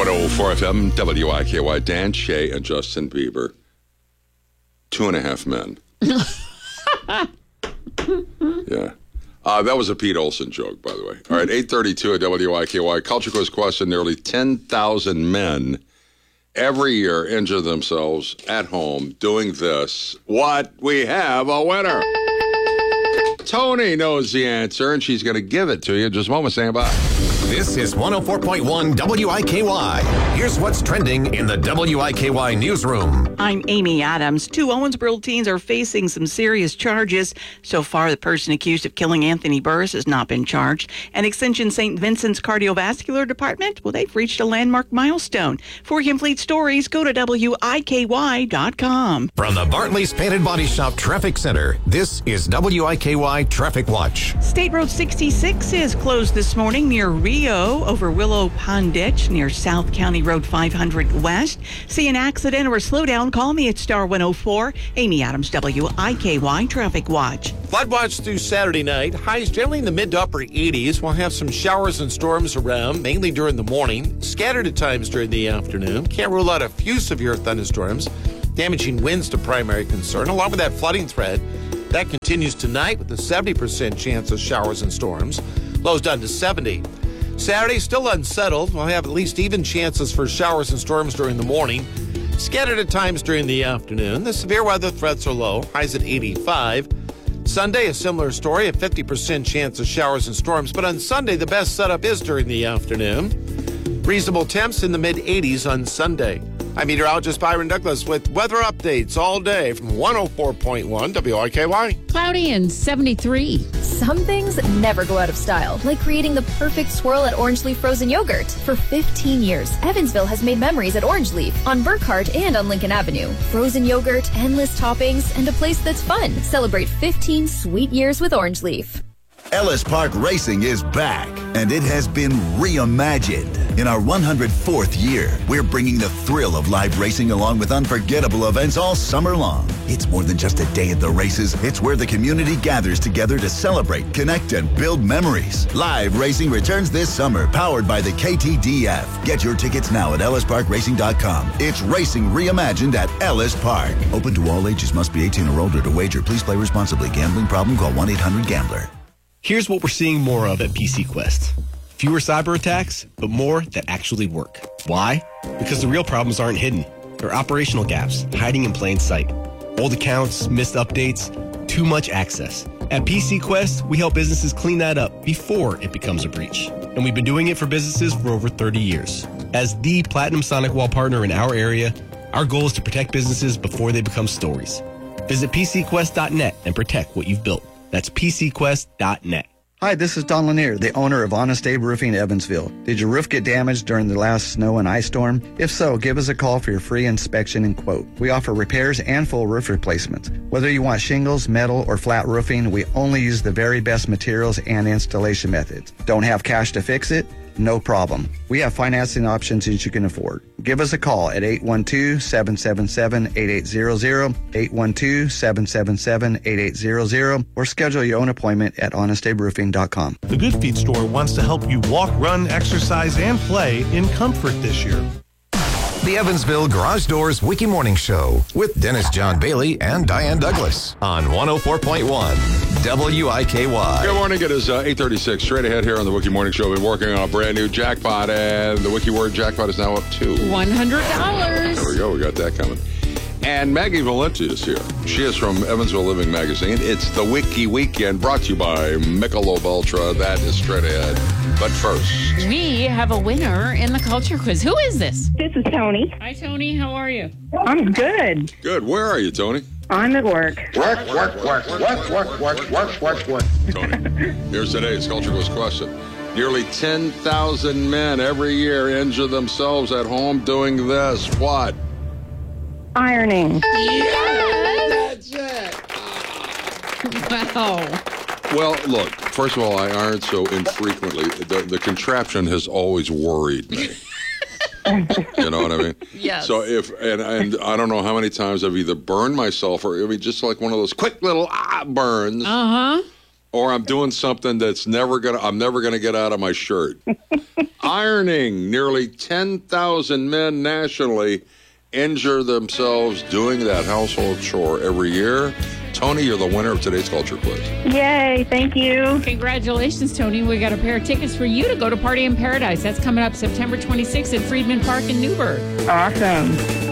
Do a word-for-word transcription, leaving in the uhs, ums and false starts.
one oh four F M, W I K Y, Dan Shay and Justin Bieber. Two and a half men. Yeah. Uh, that was a Pete Olsen joke, by the way. All right, eight thirty-two at W I K Y. Culture Quiz question. Nearly ten thousand men every year injure themselves at home doing this. What? We have a winner. Tony knows the answer, and she's going to give it to you in just a moment. Stand by. This is one oh four point one W I K Y. Here's what's trending in the W I K Y newsroom. I'm Amy Adams. Two Owensboro teens are facing some serious charges. So far, the person accused of killing Anthony Burris has not been charged. And Extension Saint Vincent's cardiovascular department, well, they've reached a landmark milestone. For complete stories, go to W I K Y dot com. From the Bartley's Painted Body Shop Traffic Center, this is W I K Y Traffic Watch. State Road sixty-six is closed this morning near Rio over Willow Pond Ditch near South County Road five hundred West. See an accident or a slowdown, call me at Star one oh four. Amy Adams, W I K Y Traffic Watch. Flood watch through Saturday night. Highs generally in the mid to upper eighties. We'll have some showers and storms around, mainly during the morning, scattered at times during the afternoon. Can't rule out a few severe thunderstorms. Damaging winds to primary concern, along with that flooding threat. That continues tonight with a seventy percent chance of showers and storms. Lows down to seventy. Saturday, still unsettled. We'll have at least even chances for showers and storms during the morning. Scattered at times during the afternoon. The severe weather threats are low. Highs at eighty-five. Sunday, a similar story, a fifty percent chance of showers and storms. But on Sunday, the best setup is during the afternoon. Reasonable temps in the mid-eighties on Sunday. I'm meteorologist Byron Douglas with weather updates all day from one oh four point one W I K Y. Cloudy and seventy-three. Some things never go out of style, like creating the perfect swirl at Orange Leaf Frozen Yogurt. For fifteen years, Evansville has made memories at Orange Leaf, on Burkhart and on Lincoln Avenue. Frozen yogurt, endless toppings, and a place that's fun. Celebrate fifteen sweet years with Orange Leaf. Ellis Park Racing is back, and it has been reimagined. In our one hundred fourth year, we're bringing the thrill of live racing along with unforgettable events all summer long. It's more than just a day at the races. It's where the community gathers together to celebrate, connect, and build memories. Live racing returns this summer, powered by the K T D F. Get your tickets now at ellis park racing dot com. It's racing reimagined at Ellis Park. Open to all ages. Must be eighteen or older to wager. Please play responsibly. Gambling problem? Call one eight hundred gambler. Here's what we're seeing more of at P C Quest. Fewer cyber attacks, but more that actually work. Why? Because the real problems aren't hidden. They're operational gaps, hiding in plain sight. Old accounts, missed updates, too much access. At P C Quest, we help businesses clean that up before it becomes a breach. And we've been doing it for businesses for over thirty years. As the Platinum Sonic Wall partner in our area, our goal is to protect businesses before they become stories. Visit P C quest dot net and protect what you've built. That's P C quest dot net. Hi, this is Don Lanier, the owner of Honest Abe Roofing Evansville. Did your roof get damaged during the last snow and ice storm? If so, give us a call for your free inspection and quote. We offer repairs and full roof replacements. Whether you want shingles, metal, or flat roofing, we only use the very best materials and installation methods. Don't have cash to fix it? No problem. We have financing options that you can afford. Give us a call at eight one two, seven seven seven, eight eight zero zero, eight one two, seven seven seven, eight eight zero zero, or schedule your own appointment at honest abe roofing dot com. The Good Feet store wants to help you walk, run, exercise, and play in comfort this year. The Evansville Garage Doors Wiki Morning Show with Dennis John Bailey and Diane Douglas on one oh four point one W I K Y. Good morning. It is uh, eight thirty-six. Straight ahead here on the Wiki Morning Show. We've been working on a brand new jackpot, and the Wiki Word jackpot is now up to one hundred dollars. There we go. We got that coming. And Maggie Valenti is here. She is from Evansville Living Magazine. It's the Wiki Weekend, brought to you by Michelob Ultra. That is straight ahead. But first, we have a winner in the culture quiz. Who is this? This is Tony. Hi, Tony. How are you? I'm good. Good. Where are you, Tony? I'm at work. Work, work, work, work, work, work, work, work, work. Tony, here's today's culture quiz question. Nearly ten thousand men every year injure themselves at home doing this. What? Ironing. Yes. That's it. Wow. Well, look, first of all, I iron so infrequently. The, the contraption has always worried me. You know what I mean? Yes. So if, and, and I don't know how many times I've either burned myself or, I mean, just like one of those quick little ah burns. Uh-huh. or I'm doing something that's never gonna. I'm never gonna get out of my shirt. Ironing. Nearly ten thousand men nationally injure themselves doing that household chore every year. Tony, you're the winner of today's Culture Quiz. Yay, thank you. Congratulations, Tony. We got a pair of tickets for you to go to Party in Paradise. That's coming up September twenty-sixth at Friedman Park in Newburgh. Awesome.